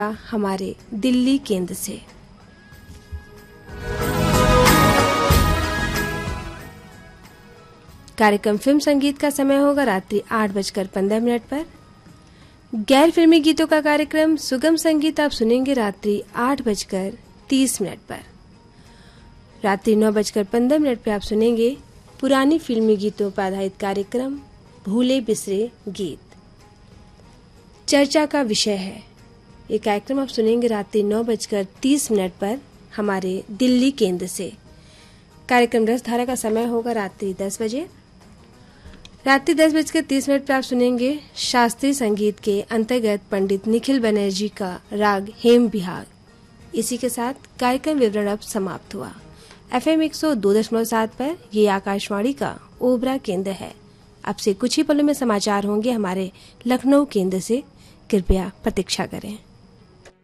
हमारे दिल्ली केंद्र से। कार्यक्रम फिल्म संगीत का समय होगा रात्रि 8:15 पर। गैर फिल्मी गीतों का कार्यक्रम सुगम संगीत आप सुनेंगे रात्रि 8:30 पर। रात्रि 9:15 पर आप सुनेंगे पुरानी फिल्मी गीतों पर आधारित कार्यक्रम भूले बिसरे गीत। चर्चा का विषय है ये कार्यक्रम आप सुनेंगे रात्रि 9:30 पर हमारे दिल्ली केंद्र से। कार्यक्रम रसधारा का समय होगा रात्रि 10 बजे। रात्रि 10:30 पर आप सुनेंगे शास्त्रीय संगीत के अंतर्गत पंडित निखिल बनर्जी का राग हेम बिहाग। इसी के साथ कार्यक्रम विवरण अब समाप्त हुआ। FM 102.7 पर ये आकाशवाणी का ओबरा केंद्र है। अब से कुछ ही पलों में समाचार होंगे हमारे लखनऊ केंद्र से। कृपया प्रतीक्षा करें।